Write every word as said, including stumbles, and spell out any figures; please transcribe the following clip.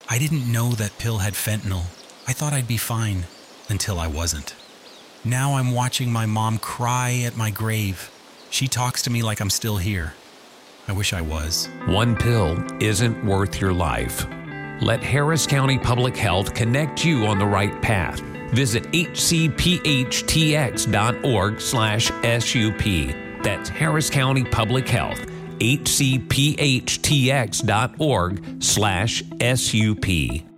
I didn't know that pill had fentanyl. I thought I'd be fine, until I wasn't. Now I'm watching my mom cry at my grave. She talks to me like I'm still here. I wish I was. One pill isn't worth your life. Let Harris County Public Health connect you on the right path. Visit h c p h t x dot org slash S U P. That's Harris County Public Health, h c p h t x dot org slash S U P.